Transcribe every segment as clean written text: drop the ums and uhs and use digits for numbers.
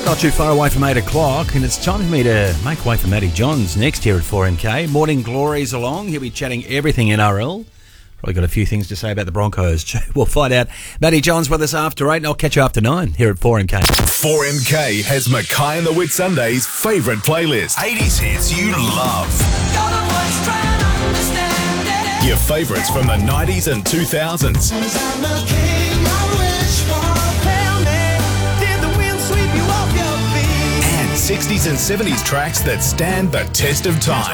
Not too far away from 8 o'clock, and it's time for me to make way for Matty Johns next here at 4MK. Morning Glory's along. He'll be chatting everything NRL. Probably got a few things to say about the Broncos. We'll find out. Matty Johns with us after 8, and I'll catch you after 9 here at 4MK. 4MK has Mackay and the Whitsundays' favourite playlist. 80s hits you love. Your favourites from the 90s and 2000s. And 60s and 70s tracks that stand the test of time.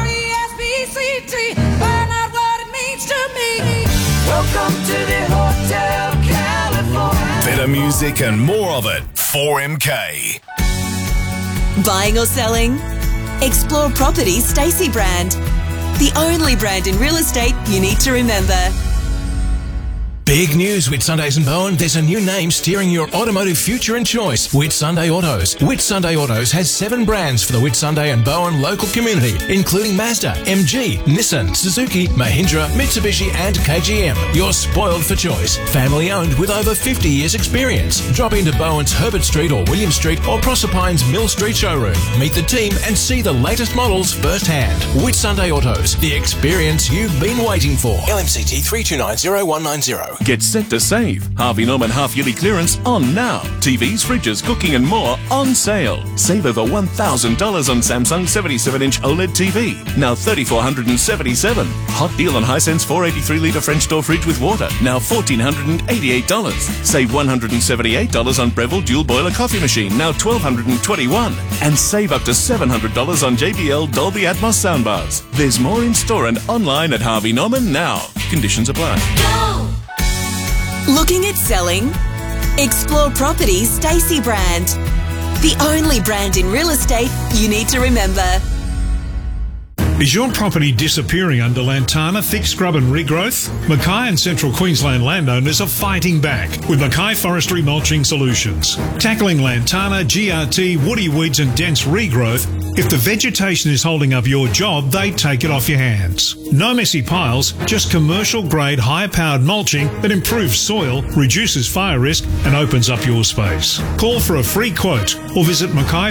Welcome to the Hotel California. Better music and more of it. 4MK. Buying or selling? Explore Properties Stacey brand. The only brand in real estate you need to remember. Big news, Whitsundays and Bowen. There's a new name steering your automotive future and choice. Whitsunday Autos. Whitsunday Autos has 7 brands for the Whitsunday and Bowen local community, including Mazda, MG, Nissan, Suzuki, Mahindra, Mitsubishi and KGM. You're spoiled for choice. Family owned with over 50 years experience. Drop into Bowen's Herbert Street or William Street or Proserpine's Mill Street showroom. Meet the team and see the latest models firsthand. Whitsunday Autos. The experience you've been waiting for. LMCT 3290190. Get set to save. Harvey Norman half-yearly clearance on now. TVs, fridges, cooking and more on sale. Save over $1,000 on Samsung 77-inch OLED TV. Now $3,477. Hot deal on Hisense 483-litre French door fridge with water. Now $1,488. Save $178 on Breville dual boiler coffee machine. Now $1,221. And save up to $700 on JBL Dolby Atmos soundbars. There's more in store and online at Harvey Norman now. Conditions apply. Looking at selling? Explore Properties Stacey brand. The only brand in real estate you need to remember. Is your property disappearing under lantana, thick scrub and regrowth? Mackay and Central Queensland landowners are fighting back with Mackay Forestry Mulching Solutions. Tackling lantana, GRT, woody weeds and dense regrowth, if the vegetation is holding up your job, they take it off your hands. No messy piles, just commercial-grade, high-powered mulching that improves soil, reduces fire risk and opens up your space. Call for a free quote or visit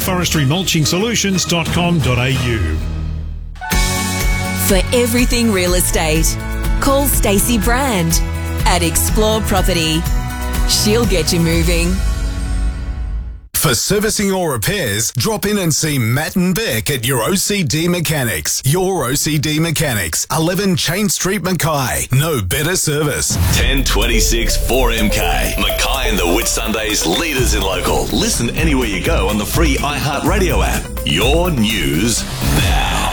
mackayforestrymulchingsolutions.com.au. For everything real estate, call Stacey Brand at Explore Property. She'll get you moving. For servicing or repairs, drop in and see Matt and Beck at your OCD Mechanics. Your OCD Mechanics, 11 Chain Street, Mackay. No better service. 1026 4MK. Mackay and the Whitsundays, leaders in local. Listen anywhere you go on the free iHeartRadio app. Your news now.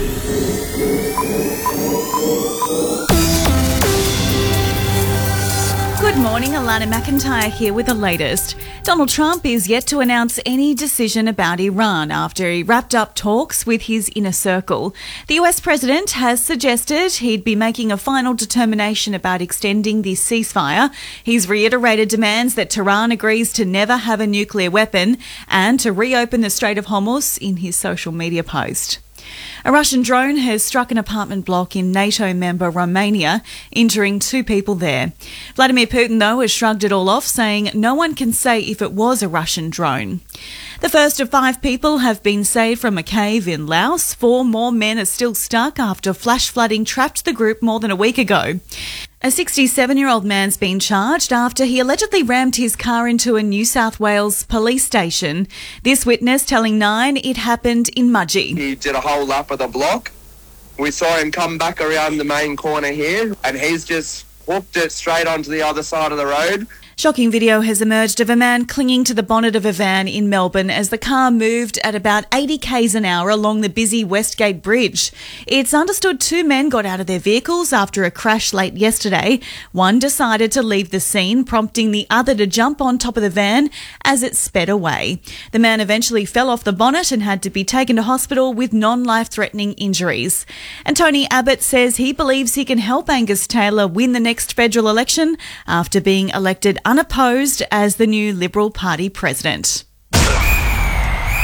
Good morning, Alana McIntyre here with the latest. Donald Trump is yet to announce any decision about Iran after he wrapped up talks with his inner circle. The US president has suggested he'd be making a final determination about extending the ceasefire. He's reiterated demands that Tehran agrees to never have a nuclear weapon and to reopen the Strait of Hormuz in his social media post. A Russian drone has struck an apartment block in NATO member Romania, injuring 2 people there. Vladimir Putin, though, has shrugged it all off, saying no one can say if it was a Russian drone. The first of 5 people have been saved from a cave in Laos. 4 more men are still stuck after flash flooding trapped the group more than a week ago. A 67-year-old man's been charged after he allegedly rammed his car into a New South Wales police station. This witness telling Nine it happened in Mudgee. He did a whole lap of the block. We saw him come back around the main corner here, and he's just hooked it straight onto the other side of the road. Shocking video has emerged of a man clinging to the bonnet of a van in Melbourne as the car moved at about 80 k's an hour along the busy Westgate Bridge. It's understood 2 men got out of their vehicles after a crash late yesterday. One decided to leave the scene, prompting the other to jump on top of the van as it sped away. The man eventually fell off the bonnet and had to be taken to hospital with non-life-threatening injuries. And Tony Abbott says he believes he can help Angus Taylor win the next federal election after being elected unopposed as the new Liberal Party president.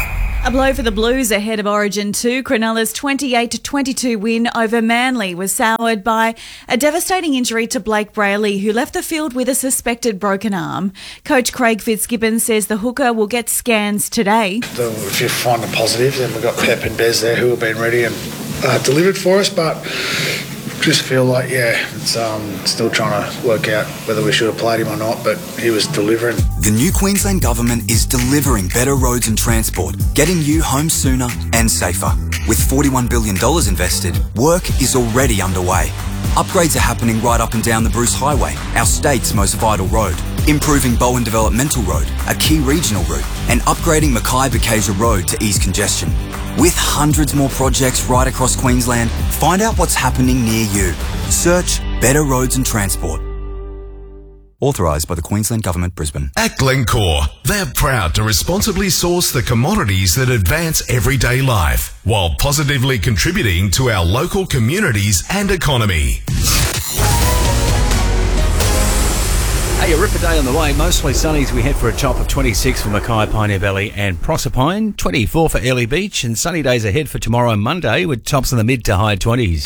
A blow for the Blues ahead of Origin 2. Cronulla's 28-22 win over Manly was soured by a devastating injury to Blake Brayley, who left the field with a suspected broken arm. Coach Craig Fitzgibbon says the hooker will get scans today. If you find a positive, then we've got Pep and Bez there who have been ready and delivered for us, but just feel like, it's still trying to work out whether we should have played him or not, but he was delivering. The new Queensland Government is delivering better roads and transport, getting you home sooner and safer. With $41 billion invested, work is already underway. Upgrades are happening right up and down the Bruce Highway, our state's most vital road. Improving Bowen Developmental Road, a key regional route, and upgrading Mackay-Bakasia Road to ease congestion. With hundreds more projects right across Queensland, find out what's happening near you. Search Better Roads and Transport. Authorised by the Queensland Government, Brisbane. At Glencore, they're proud to responsibly source the commodities that advance everyday life, while positively contributing to our local communities and economy. Hey, a ripper day on the way. Mostly sunny as we head for a top of 26 for Mackay, Pioneer Valley and Proserpine, 24 for Airlie Beach, and sunny days ahead for tomorrow, Monday, with tops in the mid to high 20s.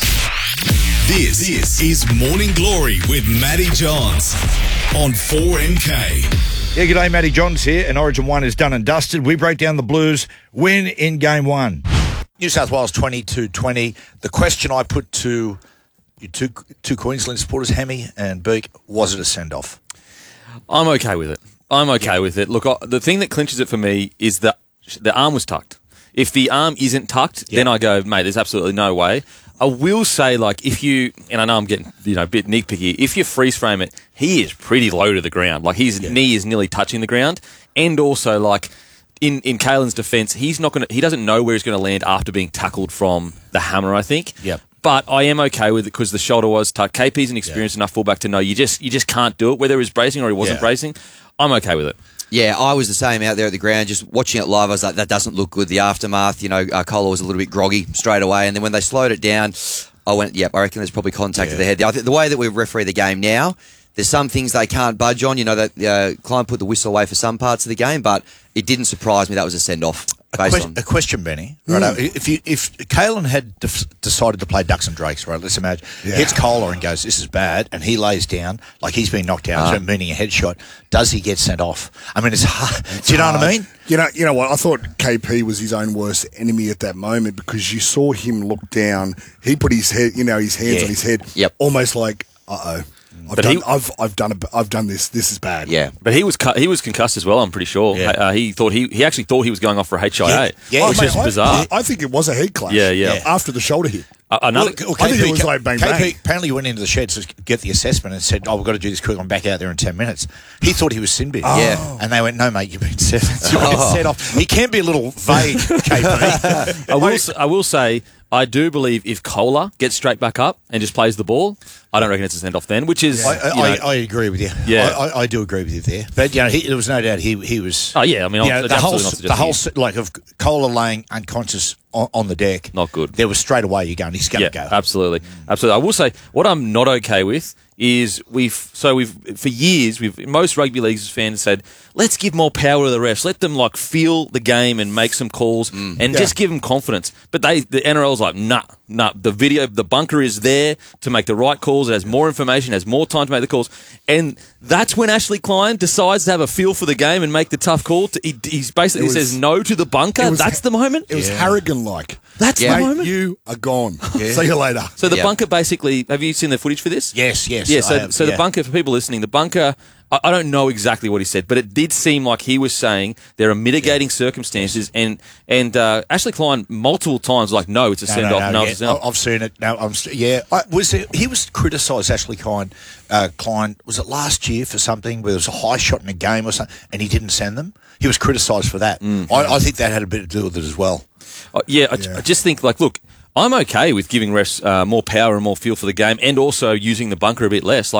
This is Morning Glory with Matty Johns on 4MK. Yeah, g'day, Matty Johns here, and Origin 1 is done and dusted. We break down the Blues win in Game 1. New South Wales 22-20. The question I put to you two Queensland supporters, Hemi and Beak, was it a send-off? I'm okay with it. Look, the thing that clinches it for me is that the arm was tucked. If the arm isn't tucked, then I go, mate, there's absolutely no way. I will say, like, if you, and I know I'm getting, a bit nitpicky, if you freeze frame it, he is pretty low to the ground. Like, his knee is nearly touching the ground. And also, like, in Caelan's defence, he doesn't know where he's going to land after being tackled from the hammer, I think. Yep. But I am okay with it because the shoulder was tucked. KP's an experienced enough fullback to know you just can't do it, whether he was bracing or he wasn't bracing. I'm okay with it. Yeah, I was the same out there at the ground, just watching it live. I was like, that doesn't look good. The aftermath, Kohler was a little bit groggy straight away. And then when they slowed it down, I went, I reckon there's probably contact to the head. The way that we referee the game now, there's some things they can't budge on. That Klein put the whistle away for some parts of the game, but it didn't surprise me that was a send-off. A question, Benny. Right, if Caelan had decided to play Ducks and Drakes, right? Let's imagine hits Kohler and goes, "This is bad," and he lays down like he's been knocked out, so meaning a headshot. Does he get sent off? I mean, it's hard. Do you know what I mean? You know what? I thought KP was his own worst enemy at that moment because you saw him look down. He put his head, his hands on his head, almost like, uh-oh. I've done this. This is bad. Yeah, but he was concussed as well. I'm pretty sure. Yeah. He actually thought he was going off for a HIA, which is bizarre. I think it was a head clash. Yeah. After the shoulder hit. I think it was like bang bang. KP apparently went into the shed to get the assessment and said, we've got to do this quick. I'm back out there in 10 minutes. He thought he was sin bin. And they went, no, mate, you've been set off. He can be a little vague, KP. I will say, I do believe if Kohler gets straight back up and just plays the ball, I don't reckon it's a send-off then, which is... I agree with you. Yeah. I do agree with you there. But, there was no doubt he was... Oh, yeah, I mean... the whole like of Kohler laying unconscious on the deck... Not good. There was straight away you're going, he's going to go. Absolutely. I will say, what I'm not okay with is for years, most rugby leagues fans said, let's give more power to the refs. Let them feel the game and make some calls and just give them confidence. But the NRL's like, nah. The bunker is there to make the right calls. It has more information, has more time to make the calls. And that's when Ashley Klein decides to have a feel for the game and make the tough call. He basically says no to the bunker. That's the moment. It was Harrigan-like. That's the moment. You are gone. See you later. So the bunker basically, have you seen the footage for this? Yes. Yeah, so the bunker, for people listening, the bunker, I don't know exactly what he said, but it did seem like he was saying there are mitigating circumstances, and Ashley Klein multiple times like, no, it's a send-off. No, it's a send-off. I've seen it. No, he was criticised, Ashley Klein, was it last year for something where there was a high shot in a game or something, and he didn't send them? He was criticised for that. I think that had a bit to do with it as well. I just think, look, I'm okay with giving refs more power and more feel for the game and also using the bunker a bit less.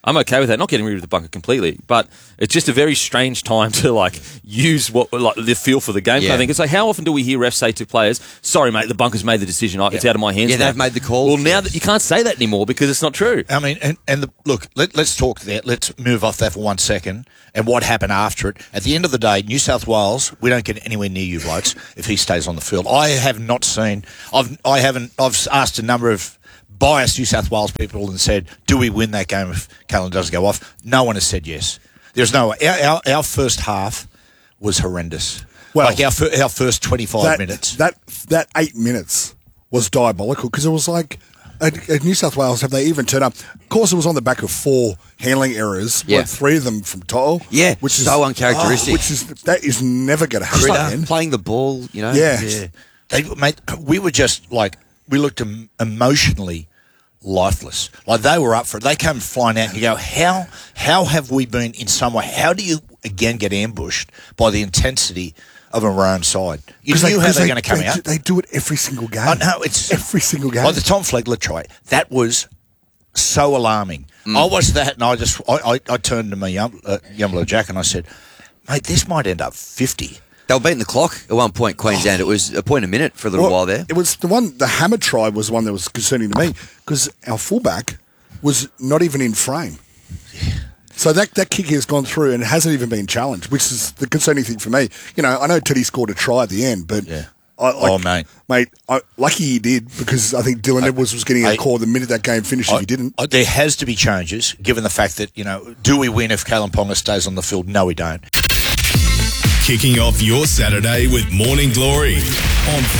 I'm okay with that. Not getting rid of the bunker completely, but it's just a very strange time to like use the feel for the game. Yeah. I think it's like, how often do we hear refs say to players, "Sorry, mate, the bunker's made the decision. It's out of my hands." Yeah, now." they've made the call. Well, now that you can't say that anymore because it's not true. I mean, look, let's talk there. Let's move off that for 1 second and what happened after it. At the end of the day, New South Wales, we don't get anywhere near you blokes if he stays on the field. I have not seen. I've asked a number of biased New South Wales people and said, do we win that game if Kalen doesn't go off? No one has said yes. There's no way. Our first half was horrendous. Well, like our first 25 minutes. That 8 minutes was diabolical because it was like at New South Wales, have they even turned up? Of course, it was on the back of 4 handling errors. Yeah. 3 of them from To'o. Yeah, which is so uncharacteristic. That is never going to happen. Playing the ball, you know. Yeah. Mate, we were just like, we looked emotionally lifeless. Like they were up for it. They came flying out and you go, how have we been in some way? How do you again get ambushed by the intensity of a Maroon side? You knew how they're going to come out. They do it every single game. I know, it's every single game. Like the Tom Flegler try, that was so alarming. I watched that and I turned to my Yumble Jack and I said, mate, this might end up 50. They were beating the clock at one point, Queensland. It was a point a minute for a little while there. It was the Hammer try was one that was concerning to me because our fullback was not even in frame. So that kick has gone through and it hasn't even been challenged, which is the concerning thing for me. You know, I know Teddy scored a try at the end, but mate, lucky he did because I think Dylan Edwards was getting a call the minute that game finished if he didn't. There has to be changes given the fact that, do we win if Kalen Ponga stays on the field? No, we don't. Kicking off your Saturday with Morning Glory on